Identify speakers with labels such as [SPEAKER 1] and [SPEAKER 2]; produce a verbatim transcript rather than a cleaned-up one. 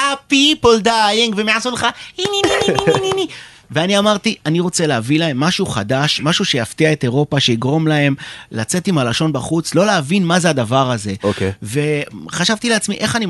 [SPEAKER 1] people dying, והם יעשו לך, היני, ני, ני, ני, ני. ואני אמרתי, אני רוצה להביא להם משהו חדש, משהו שיפתיע את אירופה, שיגרום להם לצאת עם הלשון בחוץ, לא להבין מה זה הדבר הזה.
[SPEAKER 2] אוקיי.
[SPEAKER 1] וחשבתי לעצמי, איך אני